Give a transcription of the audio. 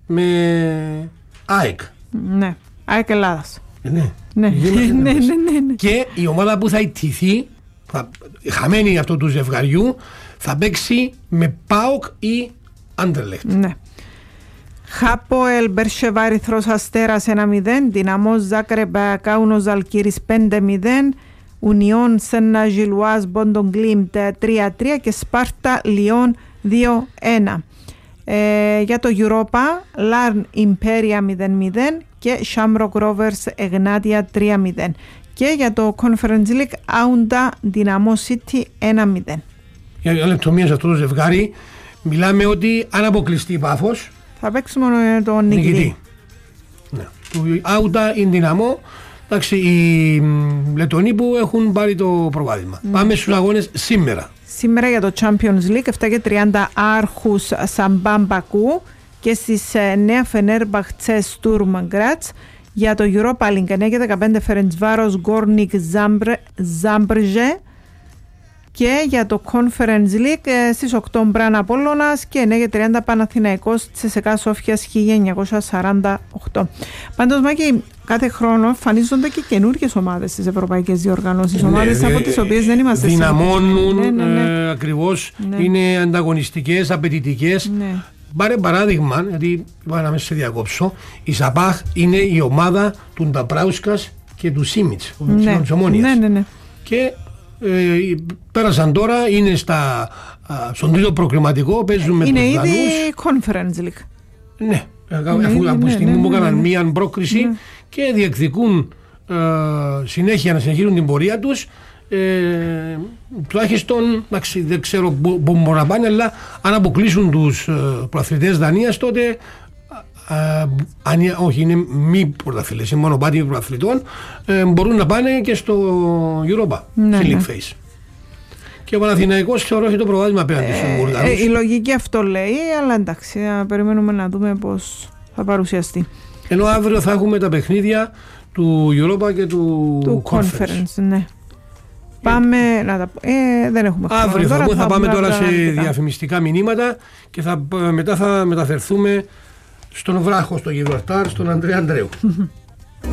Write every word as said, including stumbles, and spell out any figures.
με ΑΕΚ. Ναι, ΑΕΚ Ελλάδας. Ναι. Ναι. Ναι, ναι, ναι, ναι. Και η ομάδα που θα ιτηθεί, χαμένη αυτού του ζευγαριού, θα παίξει με ΠΑΟΚ ή Άντερλεχτ. Ναι. Χάποελ Μπερσεβά Ερυθρός Αστέρας ένα μηδέν, Δυναμός Ζάκρεπ Κάουνος Ζαλκύρης πέντε μηδέν, Ουνιόν Σένα Γιλουάζ Μπόντον Γκλίμπτ τρία τρία και Σπάρτα Λιόν δύο ένα. Ε, για το Europa, Λάρν Ιμπέρια μηδέν μηδέν και Σάμροκ Ρόβερς Εγνάτια τρία μηδέν. Και για το Conference League, Άουντα Δυναμό City ένα μηδέν. Για μια λεπτομία σε αυτό το ζευγάρι, μιλάμε ότι αν αποκλειστεί η Πάφος, θα παίξουμε μόνο τον νικητή. Ναι. Του Άουντα είναι Δυναμό. Εντάξει, οι Λετονοί που έχουν πάρει το προβάδισμα. Mm. Πάμε στους αγώνες σήμερα. Σήμερα για το Champions League, εφτά και τριάντα Άρχους Σαμπάν Μπακού και στις εννιά Φενέρμπαχτσε Στουρμ Γκράτς. Για το Europa League εννιά και δεκαπέντε Φερεντσβάρος Γκόρνικ Ζάμπρζε. Και για το Conference League στις οκτώ Μπραν Απόλλωνας και εννιά και τριάντα Παναθηναϊκός Τσεσεκά Σόφιας χίλια εννιακόσια σαράντα οκτώ. Πάντως, Μάκη, κάθε χρόνο εμφανίζονται και καινούργιες ομάδες στις ευρωπαϊκές διοργανώσεις. Ναι, ομάδες ναι, από τις οποίες δεν είμαστε δυναμώνουν, ναι, ναι, ναι. Ε, ακριβώς, ναι. Είναι ανταγωνιστικές, απαιτητικές. Ναι. Πάρε παράδειγμα, γιατί είπα να με σε διακόψω, η Σαπάχ είναι η ομάδα του Νταπράουσκας και του Σίμιτς, ναι. της Ομόνοιας. Ναι, ναι, ναι. Και Ε, πέρασαν τώρα, είναι στα, α, στον τρίτο προκριματικό, παίζουν με τους Δανούς. Είναι ήδη Conference League. Ναι, έχουν από τη στιγμή που έκαναν μία πρόκριση ναι. και διεκδικούν ε, συνέχεια να συνεχίσουν την πορεία τους. Ε, τουλάχιστον, εντάξει, δεν ξέρω που μπορούν να πάνε, αλλά αν αποκλείσουν τους ε, προαθλητές Δανίας, τότε Uh, αν, όχι, είναι μη πρωταθλητές, είναι μονοπάτι πρωταθλητών, ε, μπορούν να πάνε και στο Europa, ναι, στη ναι. League Phase. Και ο Παναθηναϊκός θεωρώ έχει το προβάδισμα απέναντι στους Βουλγαρούς. Ε, η λογική αυτό λέει, αλλά εντάξει, να περιμένουμε να δούμε πώς θα παρουσιαστεί. Ενώ αύριο θα έχουμε τα παιχνίδια του Europa και του, του Conference. Conference, ναι. Πάμε ε, να τα ε, δεν έχουμε χρόνο. Αύριο τώρα, θα, θα, θα πάμε τώρα σε αναλυτικά. διαφημιστικά μηνύματα και θα, μετά θα μεταφερθούμε στον βράχο, στο Γιβραλτάρ, στον Ανδρέα Ανδρέου.